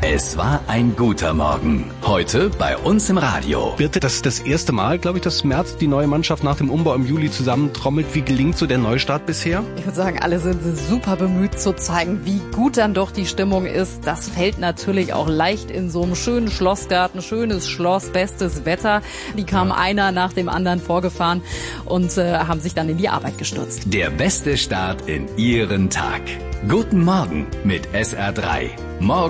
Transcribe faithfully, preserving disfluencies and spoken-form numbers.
Es war ein guter Morgen. Heute bei uns im Radio. Birte, das ist das erste Mal, glaube ich, dass Merz die neue Mannschaft nach dem Umbau im Juli zusammentrommelt. Wie gelingt so der Neustart bisher? Ich würde sagen, alle sind super bemüht zu zeigen, wie gut dann doch die Stimmung ist. Das fällt natürlich auch leicht in so einem schönen Schlossgarten, schönes Schloss, bestes Wetter. Die kamen ja. einer nach dem anderen vorgefahren und äh, haben sich dann in die Arbeit gestürzt. Der beste Start in Ihren Tag. Guten Morgen mit S R drei. Morgen